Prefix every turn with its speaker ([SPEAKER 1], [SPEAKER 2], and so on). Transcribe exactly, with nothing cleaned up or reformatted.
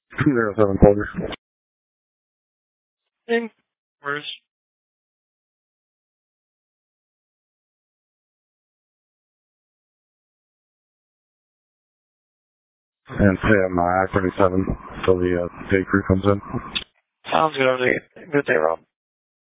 [SPEAKER 1] Zero seven quarters.
[SPEAKER 2] In quarters.
[SPEAKER 1] And say I'm uh, Act thirty-seven until the uh, day crew comes in.
[SPEAKER 2] Sounds good. Good day, Rob.